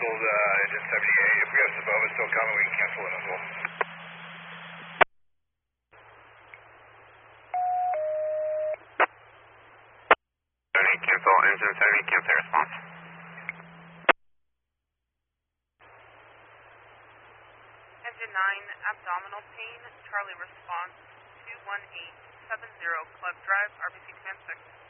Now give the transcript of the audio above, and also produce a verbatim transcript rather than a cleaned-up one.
canceled uh, engine seventy-eight. If we have Sabova still coming, we can cancel it as well. seventy, cancel engine seventy, cancel response. Engine nine, abdominal pain, Charlie response two one eight seven zero, Club Drive, R B C Command six.